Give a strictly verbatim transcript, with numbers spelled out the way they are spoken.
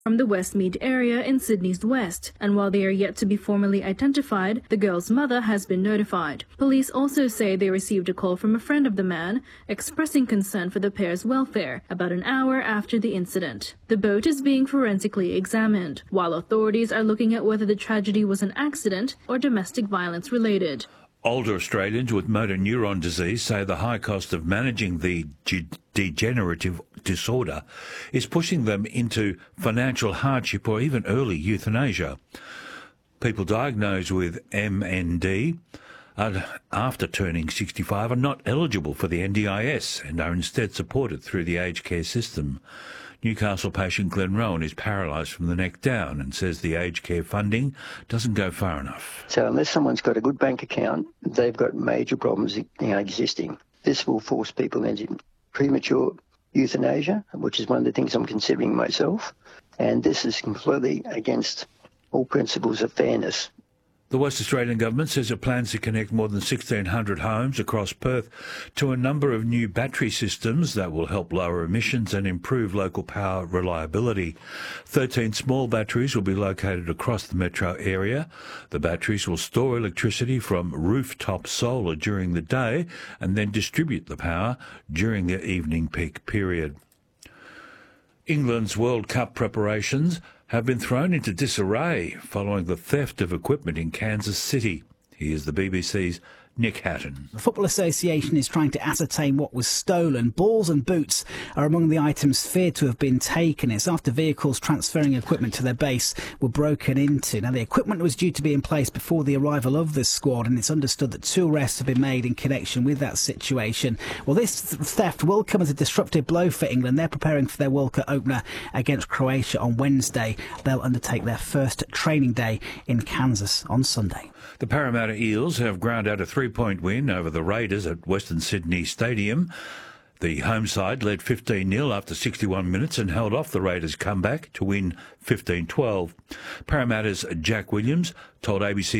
from the Westmead area in Sydney's west, and while they are yet to be formally identified, the girl's mother has been notified. Police also say they received a call from a friend of the man expressing concern for the pair's welfare about an hour after the incident. The boat is being forensically examined, while authorities are looking at whether the tragedy was an accident or domestic violence related. Older Australians with motor neuron disease say the high cost of managing the ge- degenerative disorder is pushing them into financial hardship or even early euthanasia. People diagnosed with M N D are, after turning sixty-five are not eligible for the N D I S and are instead supported through the aged care system. Newcastle patient Glenn Rowan is paralysed from the neck down and says the aged care funding doesn't go far enough. So unless someone's got a good bank account, they've got major problems you know, existing. This will force people into premature euthanasia, which is one of the things I'm considering myself, and this is completely against all principles of fairness. The West Australian Government says it plans to connect more than sixteen hundred homes across Perth to a number of new battery systems that will help lower emissions and improve local power reliability. thirteen small batteries will be located across the metro area. The batteries will store electricity from rooftop solar during the day and then distribute the power during the evening peak period. England's World Cup preparations have been thrown into disarray following the theft of equipment in Kansas City. Here's the B B C's Nick Hatton. The Football Association is trying to ascertain what was stolen. Balls and boots are among the items feared to have been taken. It's after vehicles transferring equipment to their base were broken into. Now, the equipment was due to be in place before the arrival of the squad, and it's understood that two arrests have been made in connection with that situation. Well, this theft will come as a disruptive blow for England. They're preparing for their World Cup opener against Croatia on Wednesday. They'll undertake their first training day in Kansas on Sunday. The Parramatta Eels have ground out a three-point win over the Raiders at Western Sydney Stadium. The home side led fifteen nil after sixty-one minutes and held off the Raiders' comeback to win fifteen twelve. Parramatta's Jack Williams told A B C